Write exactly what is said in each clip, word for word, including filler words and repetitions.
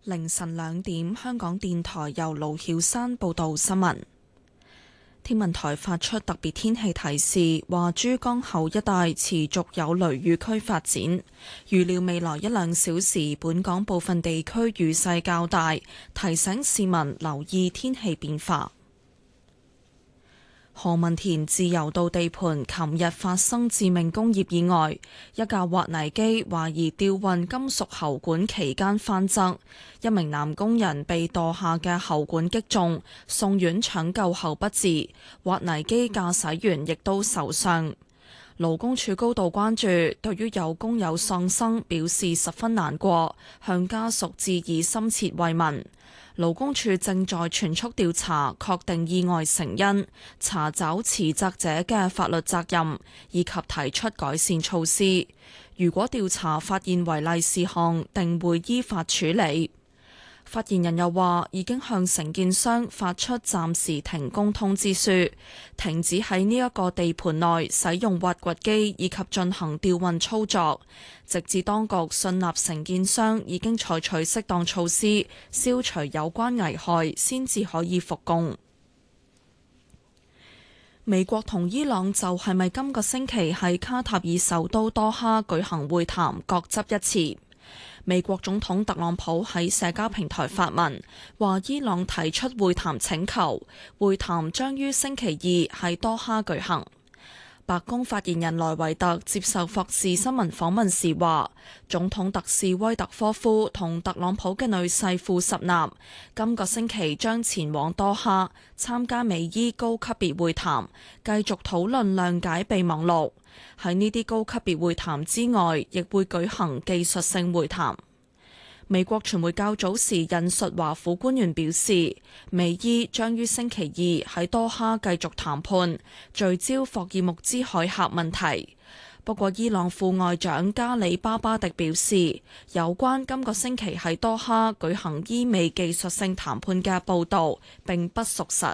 凌晨兩點，香港電台由盧曉山報道新聞。天文台發出特別天氣提示，話珠江口一帶持續有雷雨區發展，預料未來一兩小時本港部分地區雨勢較大，提醒市民留意天氣變化。何文田自由道地盤琴日發生致命工業意外，一架挖泥機懷疑吊運金屬喉管期間翻側，一名男工人被墮下嘅喉管擊中，送院搶救後不治，挖泥機駕駛員亦都受傷。勞工處高度關注，對於有工友喪生表示十分難過，向家屬致以深切慰問。勞工處正在全速調查，確定意外成因，查找持責者嘅法律責任，以及提出改善措施。如果調查發現違例事項，定會依法處理。發言人又話，已經向承建商發出暫時停工通知書，停止喺呢一個地盤內使用挖掘機以及進行吊運操作，直至當局信納承建商已經採取適當措施，消除有關危害，先至可以復工。美國同伊朗就係咪今個星期喺卡塔爾首都多哈舉行會談，各執一詞。美國總統特朗普喺社交平台發文，話伊朗提出會談請求，會談將於星期二喺多哈舉行。白宮發言人萊維特接受霍士新聞訪問時話，總統特使威特科夫同特朗普嘅女婿庫什納今個星期將前往多哈參加美伊高級別會談，繼續討論諒解備忘錄。喺呢啲高級別會談之外，亦會舉行技術性會談。美國傳媒較早時引述華府官員表示，美伊將於星期二喺多哈繼續談判，聚焦霍爾木茲海峽問題。不過，伊朗副外長加里巴巴迪表示，有關今個星期喺多哈舉行伊美技術性談判嘅報導並不屬實。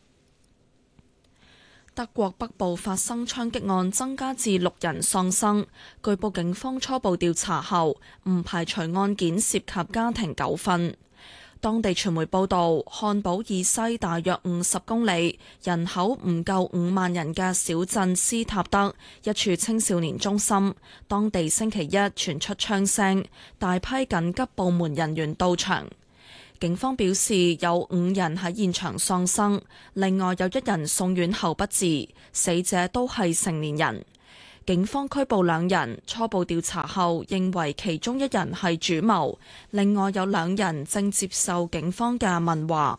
德國北部發生槍擊案，增加至六人喪生。據報警方初步調查後，唔排除案件涉及家庭糾紛。當地傳媒報道，漢堡以西大約五十公里、人口唔夠五萬人嘅小鎮斯塔德一處青少年中心，當地星期一傳出槍聲，大批緊急部門人員到場。警方表示有五人喺現場喪生，另外有一人送院後不治，死者都係成年人。警方拘捕兩人，初步調查後認為其中一人係主謀，另外有兩人正接受警方嘅問話。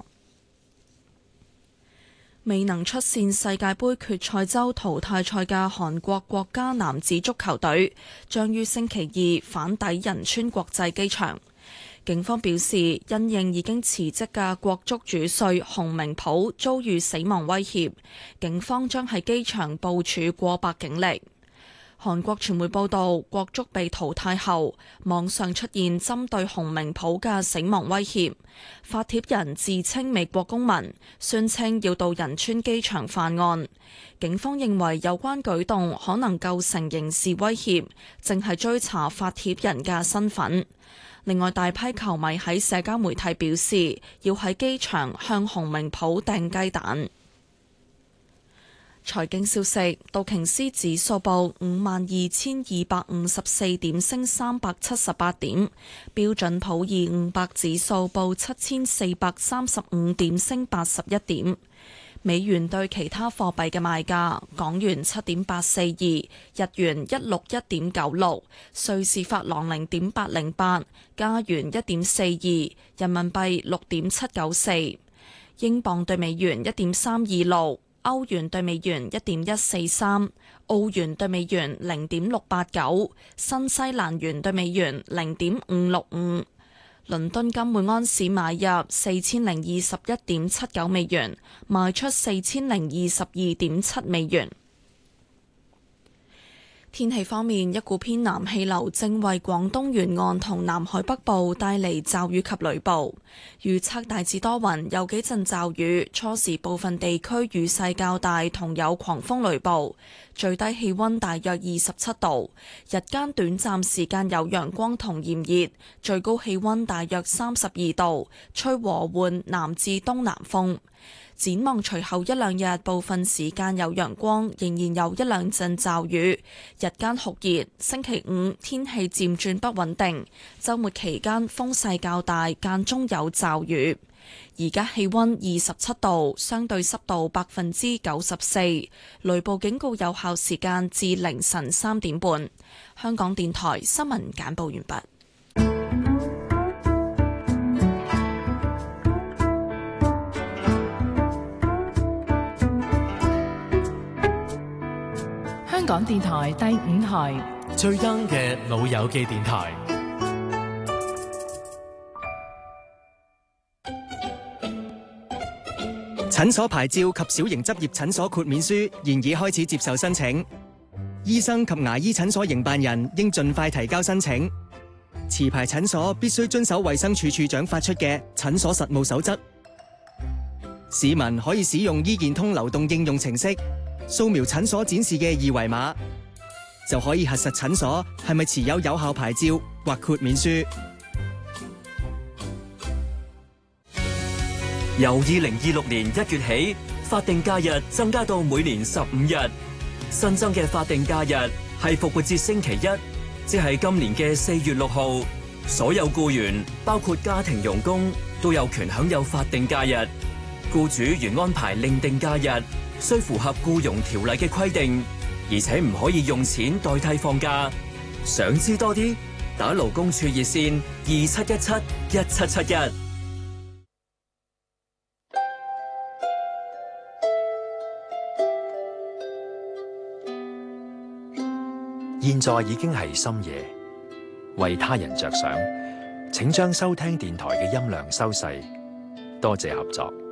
未能出線世界盃決賽周淘汰賽嘅韓國國家男子足球隊將於星期二返抵仁川國際機場。警方表示，因應已經辭職嘅國足主帥洪明甫遭遇死亡威脅，警方將喺機場部署過百警力。韓國傳媒報道，國足被淘汰後，網上出現針對洪明甫嘅死亡威脅，發帖人自稱美國公民，宣稱要到仁川機場犯案。警方認為有關舉動可能構成刑事威脅，正係追查發帖人嘅身份。另外，大批球迷喺社交媒體表示，要喺機場向洪明甫掟雞蛋。財經消息，道瓊斯指數報五萬二千二百五十四點，升三百七十八點；標準普爾五百指數報七千四百三十五點，升八十一點。美元對其他貨幣嘅賣價：港元七點八四二，日元一六一點九六，瑞士法郎零點八零八，加元一點四二，人民幣六點七九四，英鎊對美元一點三二六，歐元對美元一點一四三，澳元對美元零點六八九，新西蘭元對美元零點五六五。倫敦金每安士買入四千零二十一點七九美元，賣出四千零二十二點七美元。 天氣方面，一股偏南氣流正為廣東沿岸同南海北部帶嚟驟雨及雷暴。預測大致多雲，有幾陣驟雨，初時部分地區雨勢較大，同有狂風雷暴。最低氣溫大約二十七度，日間短暫時間有陽光同炎熱，最高氣溫大約三十二度，吹和緩南至東南風。展望隨後一兩日，部分時間有陽光，仍然有一兩陣驟雨，日間酷熱。星期五天氣漸轉不穩定，週末期間風勢較大，間中有驟雨。而家氣溫二十七度，相對濕度百分之九十四，雷暴警告有效時間至凌晨三點半。香港電台新聞簡報完畢。 香港電台第五台最 young 嘅老友記電台。 診所牌照及小型執業診所豁免書現已開始接受申請，醫生及牙醫診所營辦人應盡快提交申請。持牌診所必須遵守衛生署署長發出嘅診所實務守則。市民可以使用醫健通流動應用程式，掃描診所展示嘅二維碼，就可以核實診所係咪持有有效牌照或豁免書。 由二零二六年一月起，法定假日增加到每年十五日。新增嘅法定假日係復活節星期一，即係今年嘅四月六號。所有僱員，包括家庭傭工，都有權享有法定假日。僱主原安排另定假日，需符合僱傭條例嘅規定，而且唔可以用錢代替放假。想知多啲，打勞工處熱線二七一七一七七一。 現在已經係深夜，為他人着想，請將收聽電台嘅音量收細，多謝合作。